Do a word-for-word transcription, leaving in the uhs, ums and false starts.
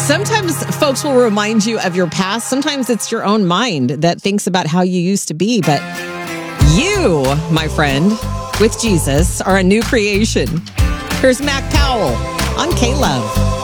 Sometimes folks will remind you of your past. Sometimes it's your own mind that thinks about how you used to be. But you, my friend, with Jesus, are a new creation. Here's Mac Powell on K-Love.